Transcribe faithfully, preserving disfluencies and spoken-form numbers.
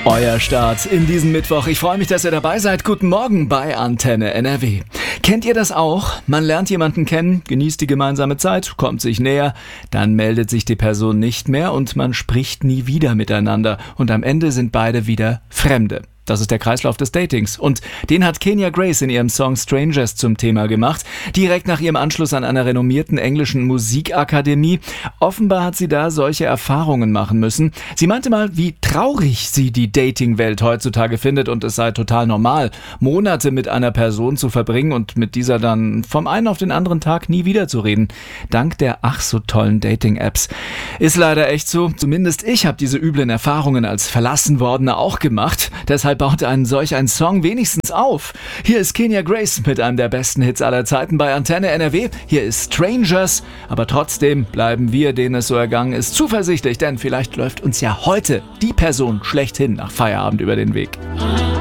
Euer Start in diesen Mittwoch. Ich freue mich, dass ihr dabei seid. Guten Morgen bei Antenne N R W. Kennt ihr das auch? Man lernt jemanden kennen, genießt die gemeinsame Zeit, kommt sich näher, dann meldet sich die Person nicht mehr und man spricht nie wieder miteinander. Und am Ende sind beide wieder Fremde. Das ist der Kreislauf des Datings. Und den hat Kenya Grace in ihrem Song Strangers zum Thema gemacht. Direkt nach ihrem Anschluss an einer renommierten englischen Musikakademie. Offenbar hat sie da solche Erfahrungen machen müssen. Sie meinte mal, wie traurig sie die Dating-Welt heutzutage findet und es sei total normal, Monate mit einer Person zu verbringen und mit dieser dann vom einen auf den anderen Tag nie wiederzureden. Dank der ach so tollen Dating-Apps. Ist leider echt so. Zumindest ich habe diese üblen Erfahrungen als Verlassenwordener auch gemacht. Deshalb baut einen solch ein Song wenigstens auf. Hier ist Kenya Grace mit einem der besten Hits aller Zeiten bei Antenne N R W. Hier ist Strangers, aber trotzdem bleiben wir, denen es so ergangen ist, zuversichtlich, denn vielleicht läuft uns ja heute die Person schlechthin nach Feierabend über den Weg.